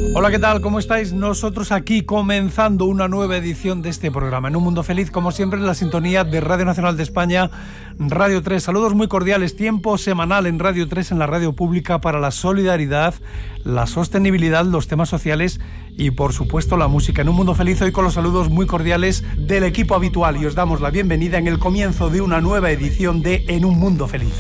Hola, ¿qué tal? ¿Cómo estáis? Nosotros aquí comenzando una nueva edición de este programa. En un mundo feliz, como siempre, en la sintonía de Radio Nacional de España, Radio 3. Saludos muy cordiales. Tiempo semanal en Radio 3, en la radio pública, para la solidaridad, la sostenibilidad, los temas sociales y, por supuesto, la música. En un mundo feliz, hoy con los saludos muy cordiales del equipo habitual, y os damos la bienvenida en el comienzo de una nueva edición de En un mundo feliz.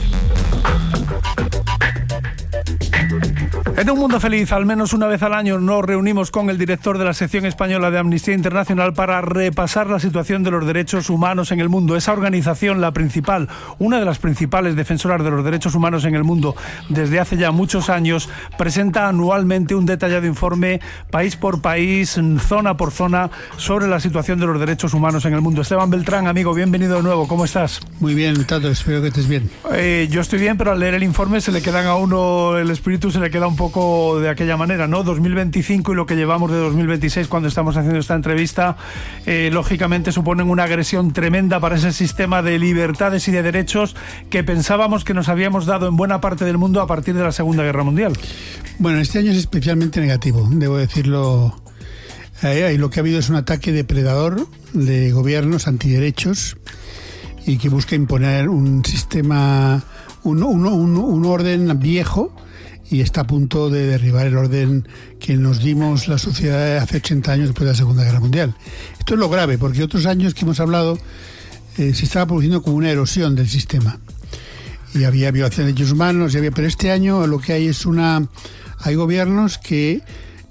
En un mundo feliz, al menos una vez al año, nos reunimos con el director de la sección española de Amnistía Internacional para repasar la situación de los derechos humanos en el mundo. Esa organización, la principal, una de las principales defensoras de los derechos humanos en el mundo desde hace ya muchos años, presenta anualmente un detallado informe, país por país, zona por zona, sobre la situación de los derechos humanos en el mundo. Esteban Beltrán, amigo, bienvenido de nuevo. ¿Cómo estás? Muy bien, Tato, espero que estés bien. Yo estoy bien, pero al leer el informe se le quedan a uno, el espíritu se le queda un poco de aquella manera, ¿no? 2025 y lo que llevamos de 2026 cuando estamos haciendo esta entrevista, lógicamente suponen una agresión tremenda para ese sistema de libertades y de derechos que pensábamos que nos habíamos dado en buena parte del mundo a partir de la Segunda Guerra Mundial. Bueno, este año es especialmente negativo, debo decirlo. Lo que ha habido es un ataque depredador de gobiernos antiderechos y que busca imponer un sistema, un orden viejo, y está a punto de derribar el orden que nos dimos la sociedad hace 80 años después de la Segunda Guerra Mundial. Esto es lo grave, porque otros años que hemos hablado se estaba produciendo como una erosión del sistema. Y había violación de derechos humanos, pero este año lo que hay es hay gobiernos que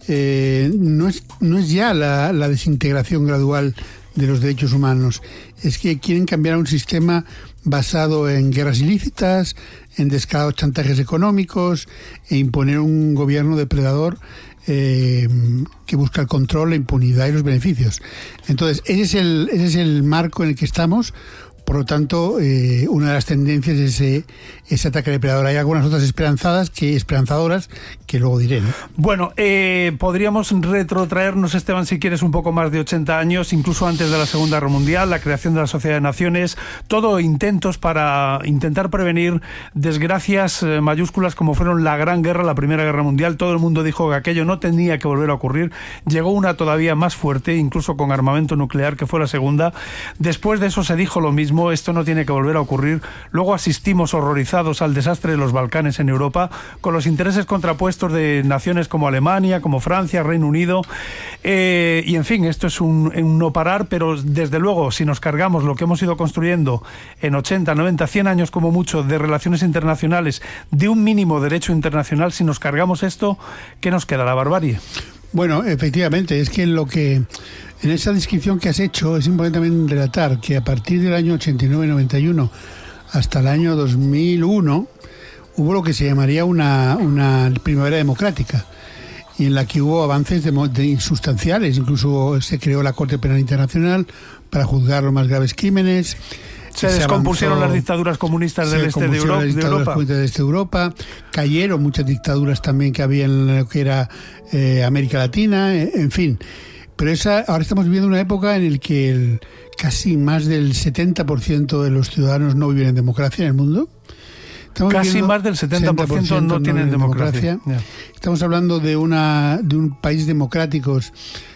no es ya la desintegración gradual de los derechos humanos, es que quieren cambiar a un sistema basado en guerras ilícitas, en descarados chantajes económicos, e imponer un gobierno depredador que busca el control, la impunidad y los beneficios. Entonces, ese es el marco en el que estamos. Por lo tanto, una de las tendencias es ese ataque depredador. Hay algunas otras esperanzadoras que luego diré, ¿no? Bueno, podríamos retrotraernos, Esteban, si quieres, un poco más de 80 años, incluso antes de la Segunda Guerra Mundial, la creación de la Sociedad de Naciones, todo intentos para intentar prevenir desgracias mayúsculas como fueron la Gran Guerra, la Primera Guerra Mundial. Todo el mundo dijo que aquello no tenía que volver a ocurrir. Llegó una todavía más fuerte, incluso con armamento nuclear, que fue la Segunda. Después de eso se dijo lo mismo. Esto no tiene que volver a ocurrir. Luego asistimos horrorizados al desastre de los Balcanes en Europa, con los intereses contrapuestos de naciones como Alemania, como Francia, Reino Unido, y en fin, esto es un no parar, pero desde luego, si nos cargamos lo que hemos ido construyendo en 80, 90, 100 años como mucho de relaciones internacionales, de un mínimo derecho internacional, si nos cargamos esto, ¿qué nos queda? La barbarie. Bueno, efectivamente, es que en esa descripción que has hecho es importante también relatar que a partir del año 89-91 hasta el año 2001 hubo lo que se llamaría una primavera democrática, y en la que hubo avances insustanciales. Incluso se creó la Corte Penal Internacional para juzgar los más graves crímenes. Se descompusieron las dictaduras comunistas del este de Europa. Cayeron muchas dictaduras también que había en lo que era América Latina, en fin. Pero ahora estamos viviendo una época en la que casi más del 70% de los ciudadanos no viven en democracia en el mundo. Casi más del 70% no tienen democracia. Yeah. Estamos hablando de un país democráticos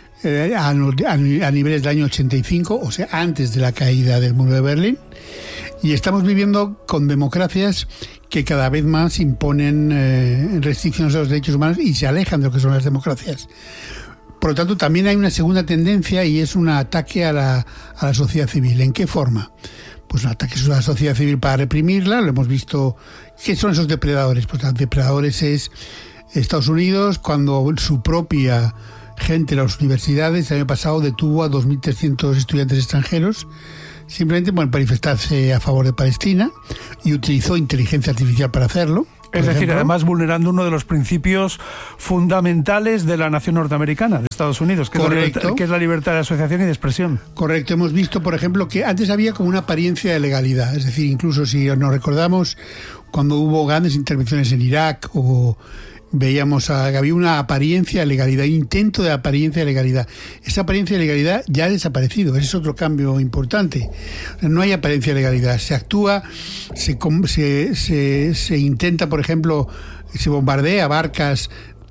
a niveles del año 85, o sea, antes de la caída del muro de Berlín. Y estamos viviendo con democracias que cada vez más imponen restricciones a los derechos humanos y se alejan de lo que son las democracias. Por lo tanto, también hay una segunda tendencia, y es un ataque a la sociedad civil. ¿En qué forma? Pues un ataque a la sociedad civil para reprimirla. Lo hemos visto. ¿Qué son esos depredadores? Pues los depredadores es Estados Unidos, cuando su propia gente, las universidades, el año pasado detuvo a 2.300 estudiantes extranjeros simplemente por manifestarse a favor de Palestina, y utilizó inteligencia artificial para hacerlo. Es decir, además vulnerando uno de los principios fundamentales de la nación norteamericana, de Estados Unidos, que es la libertad de asociación y de expresión. Correcto. Hemos visto, por ejemplo, que antes había como una apariencia de legalidad. Es decir, incluso si nos recordamos cuando hubo grandes intervenciones en Irak, o veíamos que había una apariencia de legalidad, intento de apariencia de legalidad. Esa apariencia de legalidad ya ha desaparecido. Ese es otro cambio importante. No hay apariencia de legalidad. Se actúa, se intenta, por ejemplo, se bombardea barcas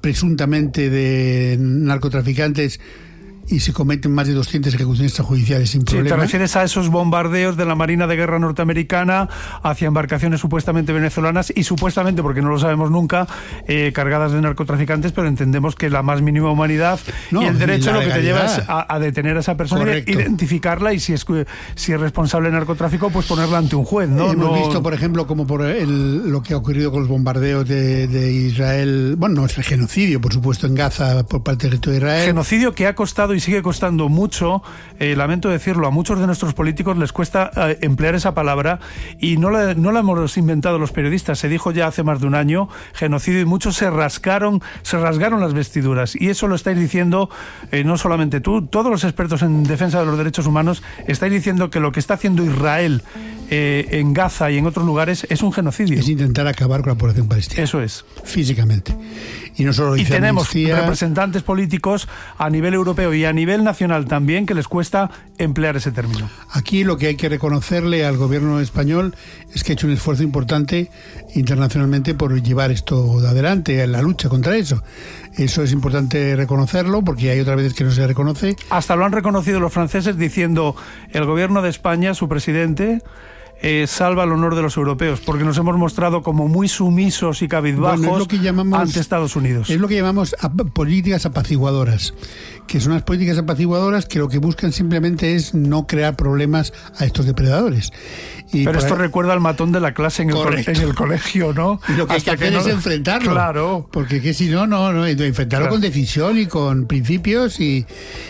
presuntamente de narcotraficantes, y se cometen más de 200 ejecuciones extrajudiciales sin problema. Sí, te refieres a esos bombardeos de la Marina de Guerra norteamericana hacia embarcaciones supuestamente venezolanas y supuestamente, porque no lo sabemos nunca, cargadas de narcotraficantes, pero entendemos que la más mínima humanidad y el derecho lo que te lleva es a detener a esa persona, identificarla y si es responsable de narcotráfico, pues ponerla ante un juez, ¿no? Hemos visto, por ejemplo, como lo que ha ocurrido con los bombardeos de Israel, bueno, no es el genocidio, por supuesto, en Gaza por parte del Estado de Israel. Genocidio que ha costado y sigue costando mucho, lamento decirlo, a muchos de nuestros políticos les cuesta emplear esa palabra y no la hemos inventado los periodistas, se dijo ya hace más de un año, genocidio, y muchos se rasgaron las vestiduras, y eso lo estáis diciendo no solamente tú, todos los expertos en defensa de los derechos humanos estáis diciendo que lo que está haciendo Israel en Gaza y en otros lugares es un genocidio. Es intentar acabar con la población palestina. Eso es. Físicamente. Y no solo tenemos representantes políticos a nivel europeo y a nivel nacional también que les cuesta emplear ese término. Aquí lo que hay que reconocerle al gobierno español es que ha hecho un esfuerzo importante internacionalmente por llevar esto adelante, en la lucha contra eso. Eso es importante reconocerlo, porque hay otras veces que no se reconoce. Hasta lo han reconocido los franceses diciendo el gobierno de España, su presidente, salva el honor de los europeos, porque nos hemos mostrado como muy sumisos y cabizbajos ante Estados Unidos. Es lo que llamamos políticas apaciguadoras, que son unas políticas apaciguadoras que lo que buscan simplemente es no crear problemas a estos depredadores. Pero esto recuerda al matón de la clase en el colegio, ¿no? Y lo que hay que hacer es enfrentarlo. Claro. Porque que si no, enfrentarlo con decisión y con principios y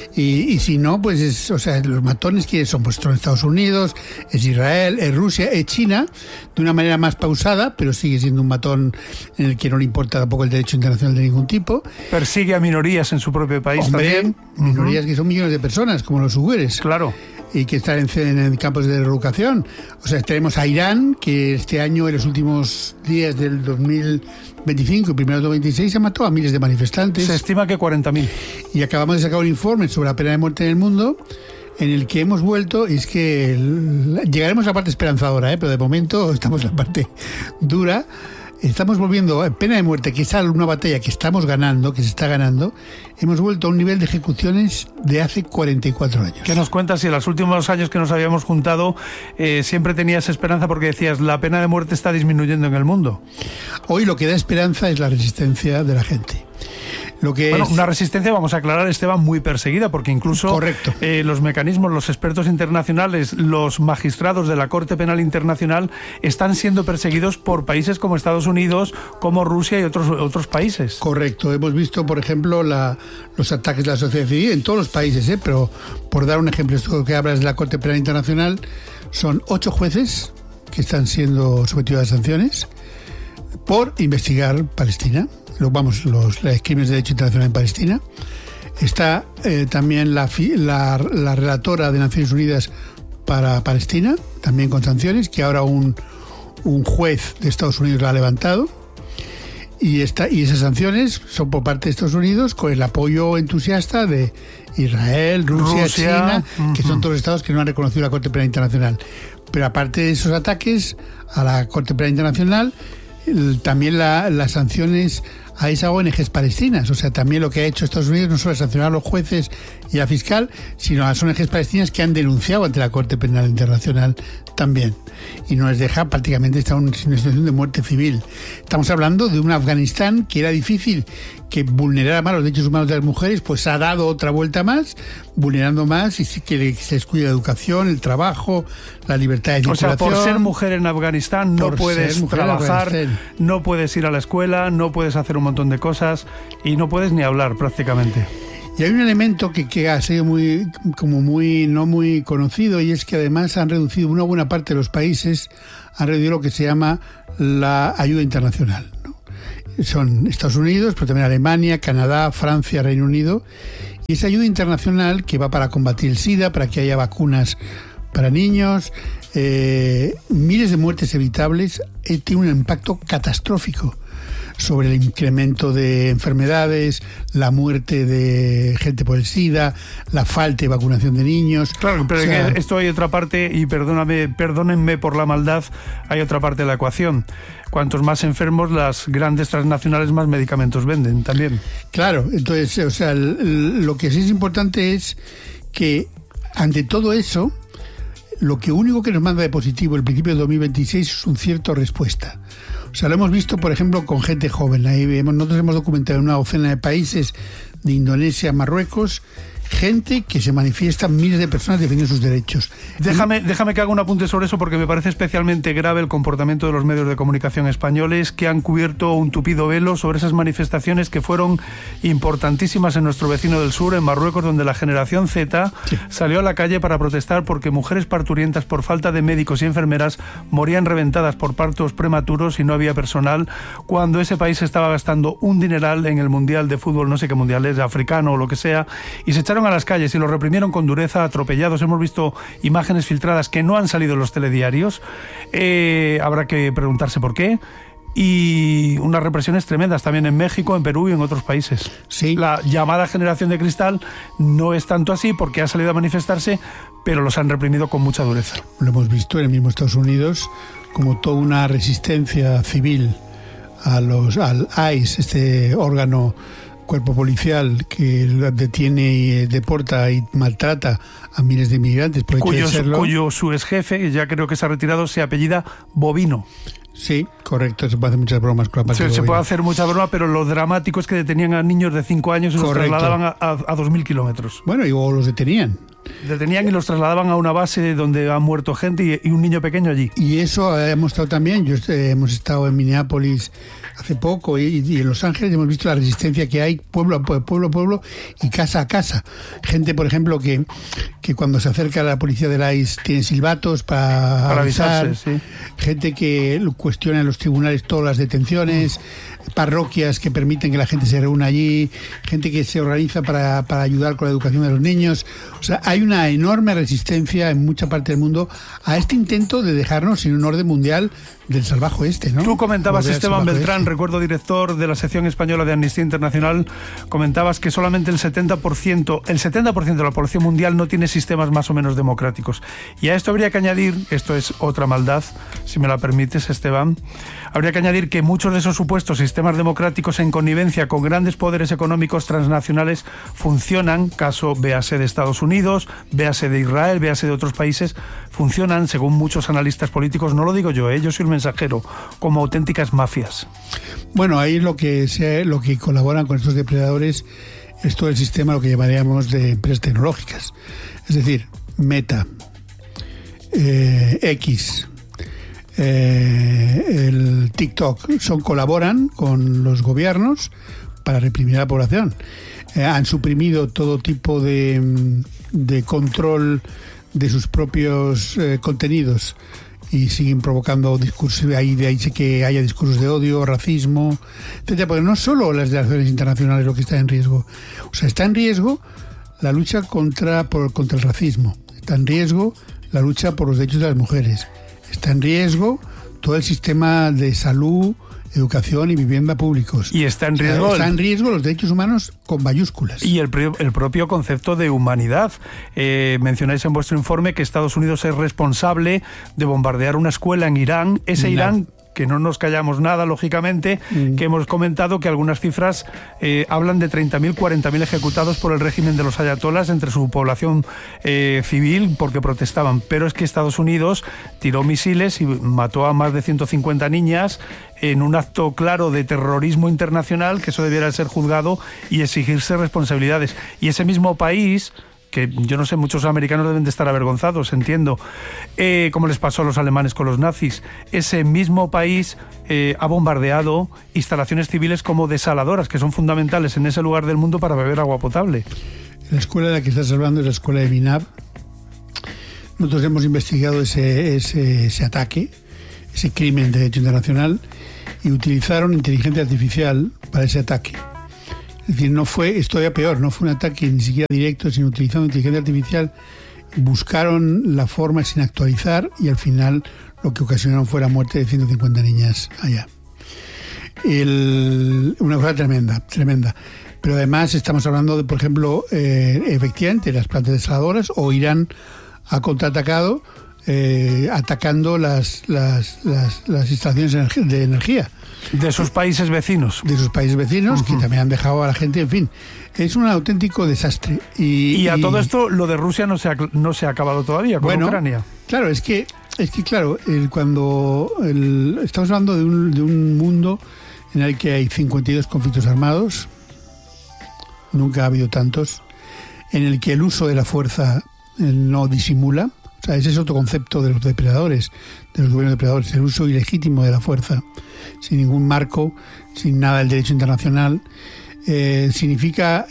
si no, pues los matones que son, pues son Estados Unidos, es Israel, es Rusia, es China, de una manera más pausada, pero sigue siendo un matón en el que no le importa tampoco el derecho internacional de ningún tipo. Persigue a minorías en su propio país también. Minorías que son millones de personas, como los uigures. Claro. Y que están en campos de reeducación. O sea, tenemos a Irán, que este año, en los últimos días del 2025 y primeros del 2026, se mató a miles de manifestantes. Se estima que 40.000. Y acabamos de sacar un informe sobre la pena de muerte en el mundo, en el que hemos vuelto, y es que llegaremos a la parte esperanzadora, pero de momento estamos en la parte dura. Estamos volviendo a pena de muerte, que es una batalla que estamos ganando, que se está ganando. Hemos vuelto a un nivel de ejecuciones de hace 44 años. ¿Qué nos cuentas? Si en los últimos años que nos habíamos juntado siempre tenías esperanza porque decías la pena de muerte está disminuyendo en el mundo. Hoy lo que da esperanza es la resistencia de la gente. Una resistencia, vamos a aclarar, Esteban, muy perseguida, porque incluso los mecanismos, los expertos internacionales, los magistrados de la Corte Penal Internacional están siendo perseguidos por países como Estados Unidos, como Rusia y otros países. Correcto. Hemos visto, por ejemplo, los ataques de la sociedad civil en todos los países, pero por dar un ejemplo, esto que hablas de la Corte Penal Internacional, son 8 jueces que están siendo sometidos a sanciones por investigar Palestina. Los crímenes de derecho internacional en Palestina. Está también la relatora de Naciones Unidas para Palestina, también con sanciones, que ahora un juez de Estados Unidos la ha levantado. Y esas sanciones son por parte de Estados Unidos con el apoyo entusiasta de Israel, Rusia, China, que son todos los estados que no han reconocido la Corte Penal Internacional. Pero aparte de esos ataques a la Corte Penal Internacional, también las sanciones a esas ONGs palestinas. O sea, también lo que ha hecho Estados Unidos no solo es sancionar a los jueces y a fiscal, sino a las ONGs palestinas que han denunciado ante la Corte Penal Internacional también. Y nos deja prácticamente en una situación de muerte civil. Estamos hablando de un Afganistán que era difícil que vulnerara más los derechos humanos de las mujeres, pues ha dado otra vuelta más, vulnerando más, y que se descuida la educación, el trabajo, la libertad de circulación. O sea, por ser mujer en Afganistán no puedes trabajar, no puedes ir a la escuela, no puedes hacer un montón de cosas y no puedes ni hablar prácticamente. Y hay un elemento que ha sido no muy conocido, y es que además han reducido una buena parte de los países, han reducido lo que se llama la ayuda internacional, ¿no? Son Estados Unidos, pero también Alemania, Canadá, Francia, Reino Unido. Y esa ayuda internacional que va para combatir el SIDA, para que haya vacunas para niños, miles de muertes evitables, tiene un impacto catastrófico sobre el incremento de enfermedades, la muerte de gente por el SIDA, la falta de vacunación de niños. Claro, pero esto hay otra parte, y perdónenme por la maldad, hay otra parte de la ecuación. Cuantos más enfermos, las grandes transnacionales más medicamentos venden también. Claro, entonces, o sea, lo que sí es importante es que ante todo eso, lo único que nos manda de positivo el principio de 2026 es un cierto respuesta. O sea, lo hemos visto, por ejemplo, con gente joven. Nosotros hemos documentado en una docena de países, de Indonesia a Marruecos, gente que se manifiesta, miles de personas defendiendo sus derechos. Déjame que haga un apunte sobre eso, porque me parece especialmente grave el comportamiento de los medios de comunicación españoles, que han cubierto un tupido velo sobre esas manifestaciones que fueron importantísimas en nuestro vecino del sur, en Marruecos, donde la generación Z salió a la calle para protestar porque mujeres parturientas, por falta de médicos y enfermeras, morían reventadas por partos prematuros y no había personal, cuando ese país estaba gastando un dineral en el mundial de fútbol, no sé qué mundial es, africano o lo que sea, y se echaron a las calles y lo reprimieron con dureza, atropellados. Hemos visto imágenes filtradas que no han salido en los telediarios. Habrá que preguntarse por qué. Y unas represiones tremendas también en México, en Perú y en otros países. Sí. La llamada generación de cristal no es tanto así, porque ha salido a manifestarse, pero los han reprimido con mucha dureza. Lo hemos visto en el mismo Estados Unidos, como toda una resistencia civil al ICE, este órgano, cuerpo policial que detiene y deporta y maltrata a miles de inmigrantes por hecho de serlo. Cuyo su ex jefe, ya creo que se ha retirado, se apellida Bovino. Sí, correcto, se puede hacer muchas bromas con la parte Se puede hacer mucha broma, pero lo dramático es que detenían a niños de 5 años y los trasladaban a 2.000 kilómetros. Bueno, y luego los detenían. Detenían y los trasladaban a una base donde ha muerto gente y un niño pequeño allí. Y eso ha mostrado también, hemos estado en Minneapolis hace poco y en Los Ángeles, hemos visto la resistencia que hay pueblo a pueblo y casa a casa. Gente, por ejemplo, que cuando se acerca a la policía del ICE tiene silbatos para avisar. Sí. Gente que cuestiona en los tribunales todas las detenciones, parroquias que permiten que la gente se reúna allí, gente que se organiza para ayudar con la educación de los niños. O sea, hay una enorme resistencia en mucha parte del mundo a este intento de dejarnos sin un orden mundial del salvaje oeste, ¿no? Tú comentabas, Esteban Beltrán, recuerdo director de la sección española de Amnistía Internacional, comentabas que solamente el 70% de la población mundial no tiene sistemas más o menos democráticos. Y a esto habría que añadir, esto es otra maldad, si me la permites, Esteban, habría que añadir que muchos de esos supuestos sistemas democráticos en connivencia con grandes poderes económicos transnacionales funcionan, caso véase de Estados Unidos, véase de Israel, véase de otros países, funcionan, según muchos analistas políticos, no lo digo yo soy el mensajero, como auténticas mafias. Bueno, ahí lo que colaboran con estos depredadores es todo el sistema, lo que llamaríamos de empresas tecnológicas. Es decir, Meta, X, el TikTok, colaboran con los gobiernos para reprimir a la población. Han suprimido todo tipo de control de sus propios contenidos y siguen provocando discursos, de ahí que haya discursos de odio, racismo, etcétera, porque no solo las relaciones internacionales lo que está en riesgo. O sea, está en riesgo la lucha contra el racismo, está en riesgo la lucha por los derechos de las mujeres, está en riesgo todo el sistema de salud, educación y vivienda públicos. Y está en riesgo los derechos humanos con mayúsculas. Y el propio concepto de humanidad. Mencionáis en vuestro informe que Estados Unidos es responsable de bombardear una escuela en Irán. Irán, que no nos callamos nada, lógicamente, que hemos comentado que algunas cifras hablan de 30.000, 40.000 ejecutados por el régimen de los ayatolás entre su población civil porque protestaban. Pero es que Estados Unidos tiró misiles y mató a más de 150 niñas en un acto claro de terrorismo internacional, que eso debiera ser juzgado y exigirse responsabilidades. Y ese mismo país, que yo no sé, muchos americanos deben de estar avergonzados, entiendo, como les pasó a los alemanes con los nazis, ese mismo país ha bombardeado instalaciones civiles como desaladoras, que son fundamentales en ese lugar del mundo para beber agua potable. La escuela de la que estás hablando es la escuela de Minab. Nosotros hemos investigado ese ataque, ese crimen de derecho internacional, y utilizaron inteligencia artificial para ese ataque. Es decir, es todavía peor, no fue un ataque ni siquiera directo, sino utilizando inteligencia artificial, buscaron la forma sin actualizar y al final lo que ocasionaron fue la muerte de 150 niñas allá. Una cosa tremenda. Pero además estamos hablando de, por ejemplo, efectivamente, las plantas desaladoras, o Irán ha contraatacado atacando las instalaciones de energía. De sus países vecinos. De sus países vecinos, que también han dejado a la gente, en fin. Es un auténtico desastre. Y a todo esto, lo de Rusia no se ha acabado todavía con Ucrania. Claro, es que claro, estamos hablando de un mundo en el que hay 52 conflictos armados, nunca ha habido tantos, en el que el uso de la fuerza no disimula. O sea, ese es otro concepto de los depredadores, de los gobiernos depredadores, el uso ilegítimo de la fuerza, sin ningún marco, sin nada del derecho internacional. Significa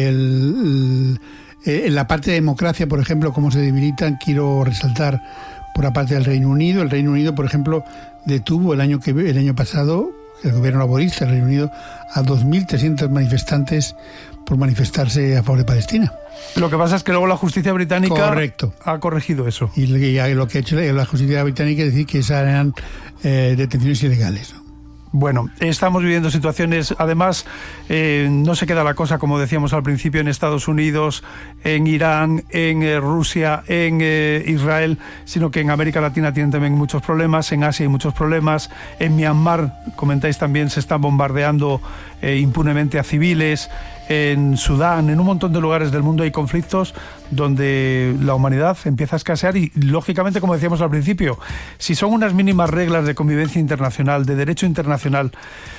en la parte de democracia, por ejemplo, cómo se debilitan. Quiero resaltar por la parte del Reino Unido. El Reino Unido, por ejemplo, detuvo el año pasado, el gobierno laborista del Reino Unido, a 2.300 manifestantes por manifestarse a favor de Palestina. Lo que pasa es que luego la justicia británica ha corregido eso. Y lo que ha hecho la justicia británica es decir que esas eran detenciones ilegales, ¿no? Bueno, estamos viviendo situaciones, además, no se queda la cosa, como decíamos al principio, en Estados Unidos, en Irán, en Rusia, en Israel, sino que en América Latina tienen también muchos problemas, en Asia hay muchos problemas, en Myanmar, comentáis también, se están bombardeando impunemente a civiles, en Sudán, en un montón de lugares del mundo hay conflictos donde la humanidad empieza a escasear y, lógicamente, como decíamos al principio, si son unas mínimas reglas de convivencia internacional, de derecho internacional,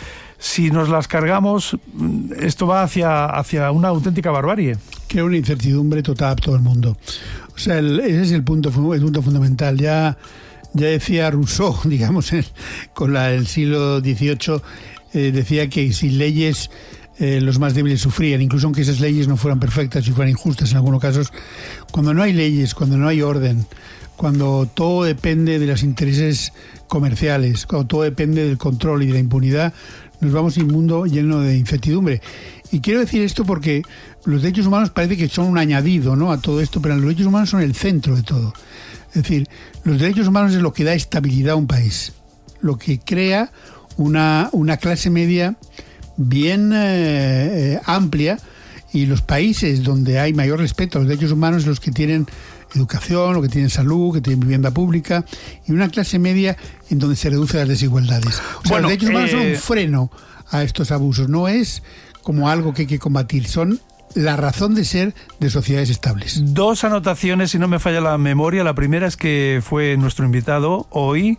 si nos las cargamos, esto va hacia una auténtica barbarie. Crea una incertidumbre total a todo el mundo. O sea, ese es el punto fundamental. Ya decía Rousseau, digamos, con el siglo XVIII, decía que sin leyes los más débiles sufrían, incluso aunque esas leyes no fueran perfectas y fueran injustas en algunos casos. Cuando no hay leyes, cuando no hay orden, cuando todo depende de los intereses comerciales, cuando todo depende del control y de la impunidad, nos vamos a un mundo lleno de incertidumbre. Y quiero decir esto porque los derechos humanos parece que son un añadido, ¿no?, a todo esto, pero los derechos humanos son el centro de todo. Es decir, los derechos humanos es lo que da estabilidad a un país, lo que crea una clase media bien amplia, y los países donde hay mayor respeto a los derechos humanos son los que tienen educación, los que tienen salud, que tienen vivienda pública, y una clase media en donde se reducen las desigualdades. O sea, los derechos humanos son un freno a estos abusos, no es como algo que hay que combatir, son la razón de ser de sociedades estables. Dos anotaciones, si no me falla la memoria. La primera es que fue nuestro invitado hoy,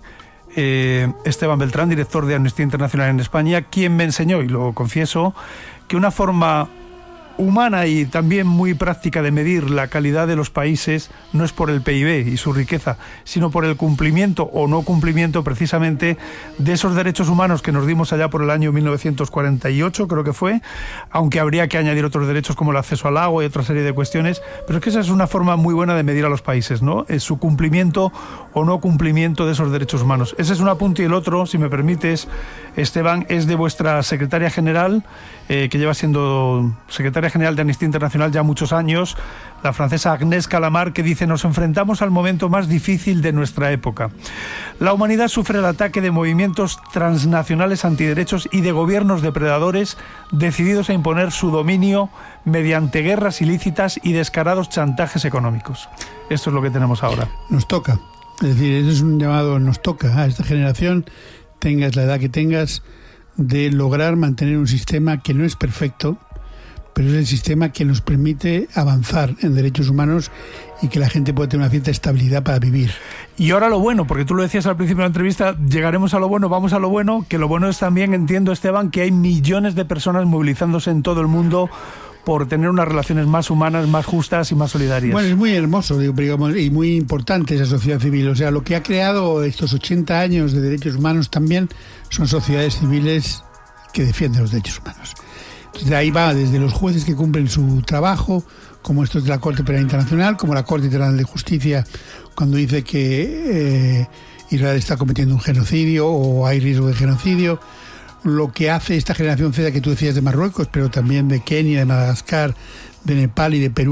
Esteban Beltrán, director de Amnistía Internacional en España, quien me enseñó, y lo confieso, que una forma humana y también muy práctica de medir la calidad de los países no es por el PIB y su riqueza, sino por el cumplimiento o no cumplimiento precisamente de esos derechos humanos que nos dimos allá por el año 1948, creo que fue, aunque habría que añadir otros derechos como el acceso al agua y otra serie de cuestiones, pero es que esa es una forma muy buena de medir a los países, ¿no? Es su cumplimiento o no cumplimiento de esos derechos humanos. Ese es un apunte, y el otro, si me permites, Esteban, es de vuestra secretaria general, que lleva siendo secretaria general de Amnistía Internacional ya muchos años, la francesa Agnès Calamard, que dice: nos enfrentamos al momento más difícil de nuestra época. La humanidad sufre el ataque de movimientos transnacionales antiderechos y de gobiernos depredadores decididos a imponer su dominio mediante guerras ilícitas y descarados chantajes económicos. Esto es lo que tenemos ahora. Nos toca. Es decir, eso es un llamado, nos toca a esta generación, tengas la edad que tengas, de lograr mantener un sistema que no es perfecto, pero es el sistema que nos permite avanzar en derechos humanos y que la gente pueda tener una cierta estabilidad para vivir. Y ahora lo bueno, porque tú lo decías al principio de la entrevista, llegaremos a lo bueno, vamos a lo bueno, que lo bueno es también, entiendo, Esteban, que hay millones de personas movilizándose en todo el mundo por tener unas relaciones más humanas, más justas y más solidarias. Bueno, es muy hermoso, digamos, y muy importante esa sociedad civil. O sea, lo que ha creado estos 80 años de derechos humanos también son sociedades civiles que defienden los derechos humanos. Entonces, de ahí va desde los jueces que cumplen su trabajo, como estos de la Corte Penal Internacional, como la Corte Internacional de Justicia, cuando dice que Israel está cometiendo un genocidio o hay riesgo de genocidio. Lo que hace esta generación Z que tú decías de Marruecos, pero también de Kenia, de Madagascar, de Nepal y de Perú,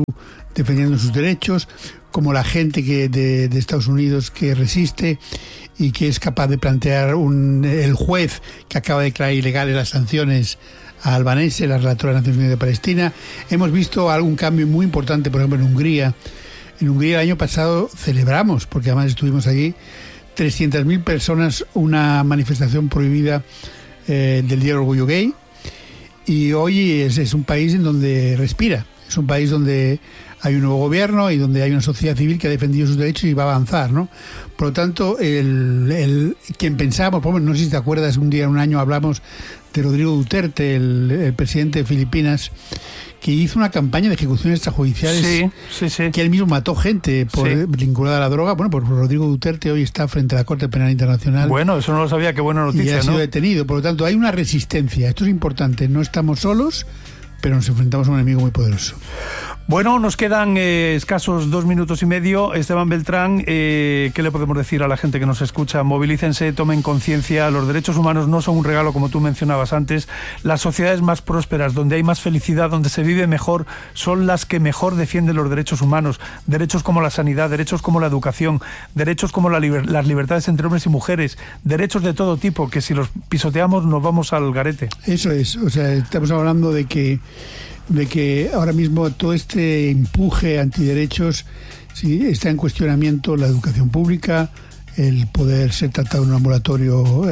defendiendo sus derechos, como la gente de Estados Unidos que resiste y que es capaz de plantear el juez que acaba de declarar ilegales las sanciones a Albanese, la relatora de Naciones Unidas de Palestina. Hemos visto algún cambio muy importante, por ejemplo, en Hungría. En Hungría el año pasado celebramos, porque además estuvimos allí, 300.000 personas, una manifestación prohibida del Día del Orgullo Gay. Y hoy es un país en donde respira. Es un país donde hay un nuevo gobierno y donde hay una sociedad civil que ha defendido sus derechos y va a avanzar, ¿no? Por lo tanto, quien pensábamos, por ejemplo, no sé si te acuerdas, un año hablamos de Rodrigo Duterte, el presidente de Filipinas, que hizo una campaña de ejecuciones extrajudiciales, sí. Que él mismo mató gente vinculada a la droga. Bueno, pues Rodrigo Duterte hoy está frente a la Corte Penal Internacional. Bueno, eso no lo sabía, qué buena noticia, y ha sido detenido. Por lo tanto, hay una resistencia. Esto es importante. No estamos solos, pero nos enfrentamos a un enemigo muy poderoso. Bueno, nos quedan escasos 2 minutos y medio. Esteban Beltrán, ¿qué le podemos decir a la gente que nos escucha? Movilícense, tomen conciencia. Los derechos humanos no son un regalo, como tú mencionabas antes. Las sociedades más prósperas, donde hay más felicidad, donde se vive mejor, son las que mejor defienden los derechos humanos. Derechos como la sanidad, derechos como la educación, derechos como las libertades entre hombres y mujeres, derechos de todo tipo, que si los pisoteamos nos vamos al garete. Eso es. O sea, estamos hablando de que ahora mismo todo este empuje antiderechos, sí, está en cuestionamiento la educación pública, el poder ser tratado en un ambulatorio,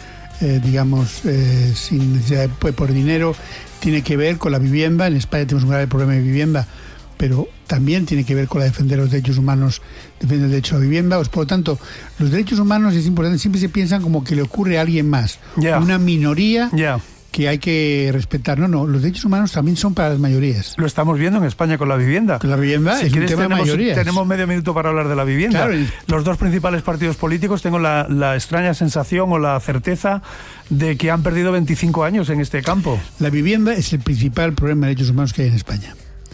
sin necesidad por dinero. Tiene que ver con la vivienda. En España tenemos un grave problema de vivienda, pero también tiene que ver con la defender los derechos humanos, defender el derecho a la vivienda. Por lo tanto, los derechos humanos, es importante, siempre se piensan como que le ocurre a alguien más, una minoría. Que hay que respetar. No, los derechos humanos también son para las mayorías. Lo estamos viendo en España con la vivienda. La vivienda es un tema de mayorías. Tenemos medio minuto para hablar de la vivienda. Claro. Los dos principales partidos políticos, tengo la extraña sensación o la certeza de que han perdido 25 años en este campo. La vivienda es el principal problema de derechos humanos que hay en España.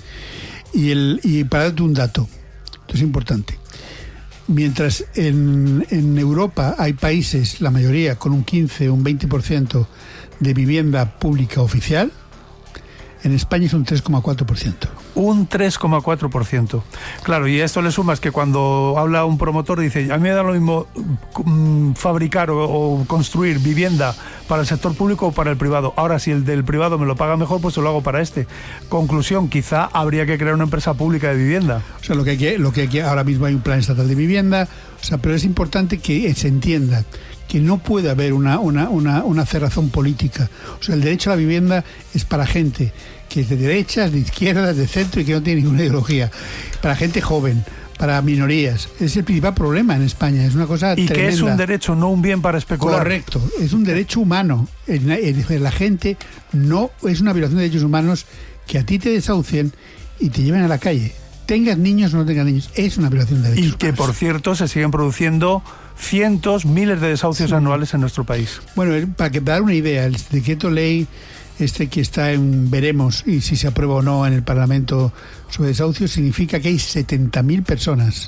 Y para darte un dato, esto es importante. Mientras en Europa hay países, la mayoría, con un 15 o un 20% de vivienda pública oficial, en España es un 3,4%. Un 3,4%. Claro, y a esto le sumas que cuando habla un promotor dice, a mí me da lo mismo fabricar o construir vivienda para el sector público o para el privado. Ahora, si el del privado me lo paga mejor, pues se lo hago para este. Conclusión, quizá habría que crear una empresa pública de vivienda. O sea, lo que hay que ahora mismo hay un plan estatal de vivienda, o sea, pero es importante que se entienda que no puede haber una cerrazón política. O sea, el derecho a la vivienda es para gente que es de derechas, de izquierdas, de centro y que no tiene ninguna ideología. Para gente joven, para minorías. Es el principal problema en España. Es una cosa tremenda. Y que es un derecho, no un bien para especular. Correcto. Es un derecho humano. La gente no es una violación de derechos humanos que a ti te desahucien y te lleven a la calle. Tengas niños o no tengas niños. Es una violación de derechos humanos. Y que, por cierto, se siguen produciendo cientos, miles de desahucios anuales en nuestro país. Bueno, para que te dar una idea, el decreto ley que está veremos y si se aprueba o no en el Parlamento sobre desahucios, significa que hay 70.000 personas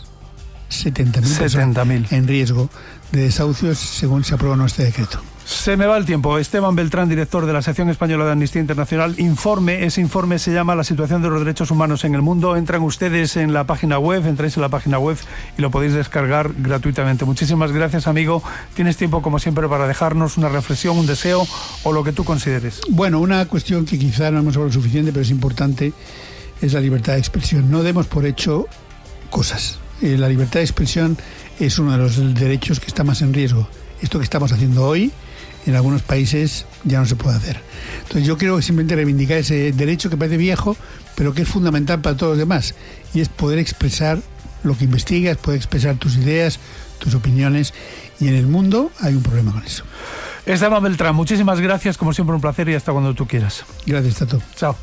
70.000 en riesgo de desahucios según se aprueba o no este decreto. Se me va el tiempo. Esteban Beltrán, director de la sección española de Amnistía Internacional. Ese informe se llama La situación de los derechos humanos en el mundo. Entran ustedes en la página web, entráis en la página web y lo podéis descargar gratuitamente. Muchísimas gracias, amigo. Tienes tiempo, como siempre, para dejarnos una reflexión, un deseo o lo que tú consideres. Bueno, una cuestión que quizá no hemos hablado suficiente, pero es importante, es la libertad de expresión. No demos por hecho cosas. La libertad de expresión es uno de los derechos que está más en riesgo. Esto que estamos haciendo hoy, en algunos países ya no se puede hacer. Entonces yo quiero simplemente reivindicar ese derecho que parece viejo, pero que es fundamental para todos los demás, y es poder expresar lo que investigas, poder expresar tus ideas, tus opiniones, y en el mundo hay un problema con eso. Esteban Beltrán, muchísimas gracias, como siempre un placer y hasta cuando tú quieras. Gracias, Tato. Chao.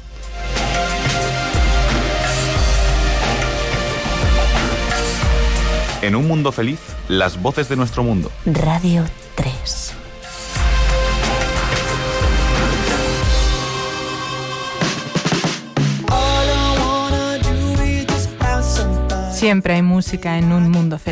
En un mundo feliz, las voces de nuestro mundo. Radio 3. Siempre hay música en un mundo feliz.